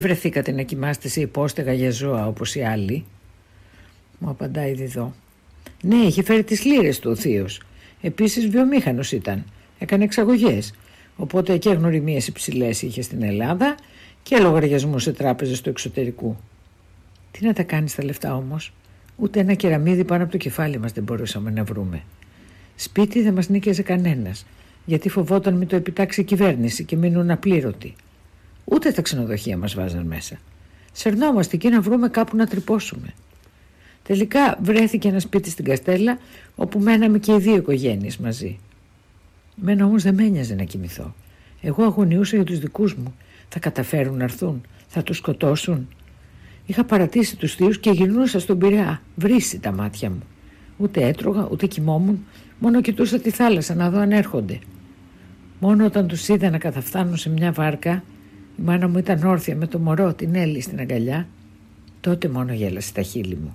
Βρεθήκατε να κοιμάστε σε υπόστεγα για ζώα όπως οι άλλοι? Μου απαντάει η Διδώ. Ναι, είχε φέρει τις λίρες του ο θείος. Επίσης βιομήχανος ήταν. Έκανε εξαγωγές. Οπότε και γνωριμίες υψηλές είχε στην Ελλάδα και λογαριασμούς σε τράπεζες του εξωτερικού. Τι να τα κάνεις τα λεφτά όμως? Ούτε ένα κεραμίδι πάνω από το κεφάλι μας δεν μπορούσαμε να βρούμε. Σπίτι δεν μας νίκιαζε κανένας, γιατί φοβόταν μην το επιτάξει η κυβέρνηση και μείνουν απλήρωτοι. Ούτε τα ξενοδοχεία μας βάζαν μέσα. Σερνόμαστε εκεί να βρούμε κάπου να τρυπώσουμε. Τελικά βρέθηκε ένα σπίτι στην Καστέλα, όπου μέναμε και οι δύο οικογένειες μαζί. Μένα όμως δεν με ένοιαζε να κοιμηθώ. Εγώ αγωνιούσα για τους δικούς μου. Θα καταφέρουν να έρθουν? Θα τους σκοτώσουν? Είχα παρατήσει τους θείους και γυρνούσα στον Πειραιά, βρύσει τα μάτια μου. Ούτε έτρωγα, ούτε κοιμόμουν, μόνο κοιτούσα τη θάλασσα να δω αν έρχονται. Μόνο όταν τους είδα να καταφθάνουν σε μια βάρκα, η μάνα μου ήταν όρθια με το μωρό, την Έλλη στην αγκαλιά, τότε μόνο γέλασε τα χείλη μου.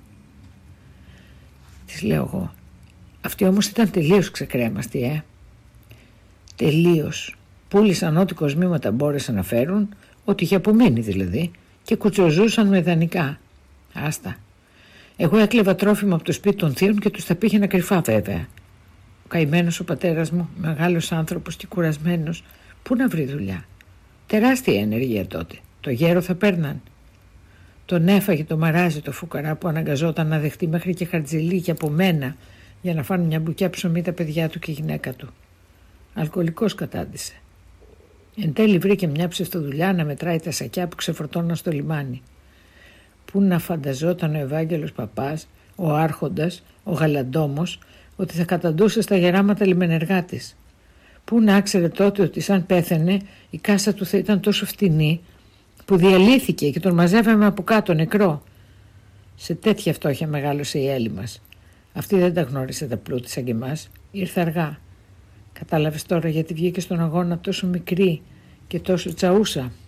Της λέω εγώ, αυτή όμως ήταν τελείως ξεκρέμαστη, Τελείως. Πούλησαν ό,τι κοσμήματα μπόρεσαν να φέρουν, ό,τι είχε απομείνει δηλαδή, και κουτσοζούσαν με ιδανικά. Άστα. Εγώ έκλεβα τρόφιμα από το σπίτι των θείων και τους τα πήγαινα κρυφά βέβαια. Ο καημένος ο πατέρας μου, μεγάλος άνθρωπος και κουρασμένος, πού να βρει δουλειά? Τεράστια ενέργεια τότε. Το γέρο θα παίρναν. Τον έφαγε το μαράζι το φουκαρά που αναγκαζόταν να δεχτεί μέχρι και χαρτζηλίκια από μένα για να φάνε μια μπουκιά ψωμί τα παιδιά του και η γυναίκα του. Αλκοολικός κατάντησε. Εν τέλει βρήκε μια ψευτοδουλειά να μετράει τα σακιά που ξεφορτώναν στο λιμάνι. Πού να φανταζόταν ο Ευάγγελος παπάς, ο άρχοντας, ο γαλαντόμος, ότι θα καταντούσε στα γεράματα λιμενεργάτης. Πού να ξέρε τότε ότι σαν πέθαινε η κάσα του θα ήταν τόσο φτηνή που διαλύθηκε και τον μαζεύαμε από κάτω νεκρό. Σε τέτοια φτώχεια μεγάλωσε η Έλλη μας. Αυτή δεν τα γνώρισε τα πλούτη σαν και εμάς. Ήρθε αργά. Κατάλαβες τώρα γιατί βγήκε στον αγώνα τόσο μικρή και τόσο τσαούσα?